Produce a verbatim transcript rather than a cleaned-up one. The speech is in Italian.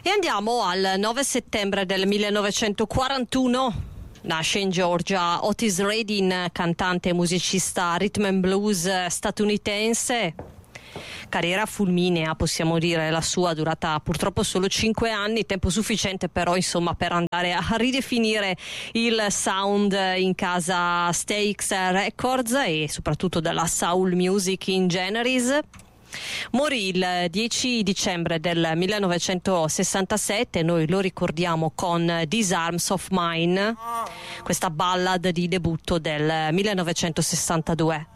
E andiamo al nove settembre del millenovecentoquarantuno. Nasce in Georgia Otis Redding, cantante e musicista rhythm and blues statunitense. Carriera fulminea, possiamo dire, la sua, durata purtroppo solo cinque anni, tempo sufficiente però insomma per andare a ridefinire il sound in casa Stax Records e soprattutto della soul music in generis. Morì il dieci dicembre del millenovecentosessantasette, noi lo ricordiamo con These Arms of Mine, questa ballad di debutto del millenovecentosessantadue.